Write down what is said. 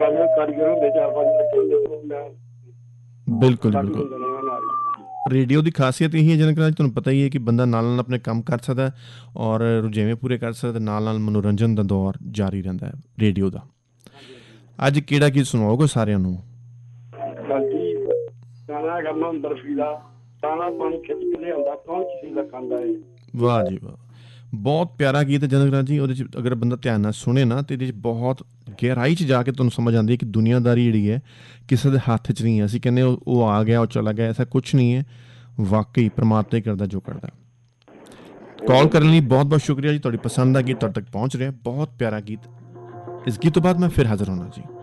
ਕਾਰੀਗਰ ਹੁੰਦੇ 4-5 ਲੱਗੇ ਮੈਂ ਬਿਲਕੁਲ ਜੀ, ਲੱਗ ਬਿਲਕੁਲ। ਹੁੰਦੇ ਨੇ ਉਹਨਾਂ ਨਾਲ। ਰੇਡੀਓ ਦੀ ਖਾਸੀਅਤ ਇਹੀ ਹੈ ਜਨਕ ਰਾਜ, ਤੁਹਾਨੂੰ ਪਤਾ ਹੀ ਹੈ ਕਿ ਬੰਦਾ ਨਾਲ ਨਾਲ ਆਪਣੇ ਕੰਮ ਕਰ ਸਕਦਾ ਔਰ ਰੁਝੇਵੇਂ ਪੂਰੇ ਕਰ ਸਕਦਾ, ਨਾਲ ਨਾਲ ਮਨੋਰੰਜਨ ਦਾ ਦੌਰ ਜਾਰੀ ਰਹਿੰਦਾ ਹੈ ਰੇਡੀਓ ਦਾ। ਹਾਂਜੀ ਹਾਂਜੀ। ਅੱਜ ਕਿਹੜਾ ਗੀਤ ਸੁਣਾਓਗੇ ਸਾਰਿਆਂ ਨੂੰ? ਬਾਕੀ ਗਾਣਾ ਹੈਗਾ ਮੈਂ ਬਰਫੀ ਦਾ, ਦਾਣਾ ਪਾਣੀ ਖਿੱਚ ਕੇ ਲਿਆਉਂਦਾ ਕੌਣ ਕਿਸੇ ਦਾ ਖਾਂਦਾ ਏ। ਵਾਹ ਜੀ ਵਾਹ, ਬਹੁਤ ਪਿਆਰਾ ਗੀਤ ਹੈ ਜਨਕ ਰਾਜ ਜੀ। ਉਹਦੇ 'ਚ ਅਗਰ ਬੰਦਾ ਧਿਆਨ ਨਾਲ ਸੁਣੇ ਨਾ ਤਾਂ ਇਹਦੇ 'ਚ ਬਹੁਤ ਗਹਿਰਾਈ 'ਚ ਜਾ ਕੇ ਤੁਹਾਨੂੰ ਸਮਝ ਆਉਂਦੀ ਹੈ ਕਿ ਦੁਨੀਆਦਾਰੀ ਜਿਹੜੀ ਹੈ ਕਿਸੇ ਦੇ ਹੱਥ 'ਚ ਨਹੀਂ ਹੈ। ਅਸੀਂ ਕਹਿੰਦੇ ਉਹ ਆ ਗਿਆ, ਉਹ ਚਲਾ ਗਿਆ, ਐਸਾ ਕੁਛ ਨਹੀਂ ਹੈ। ਵਾਕਈ ਪਰਮਾਤਮਾ ਹੀ ਕਰਦਾ ਜੋ ਕਰਦਾ। ਕਾਲ ਕਰਨ ਲਈ ਬਹੁਤ ਬਹੁਤ ਸ਼ੁਕਰੀਆ ਜੀ। ਤੁਹਾਡੀ ਪਸੰਦ ਦਾ ਗੀਤ ਤੁਹਾਡੇ ਤੱਕ ਪਹੁੰਚ ਰਿਹਾ, ਬਹੁਤ ਪਿਆਰਾ ਗੀਤ। ਇਸ ਗੀਤ ਤੋਂ ਬਾਅਦ ਮੈਂ ਫਿਰ ਹਾਜ਼ਰ ਹੋਣਾ ਜੀ।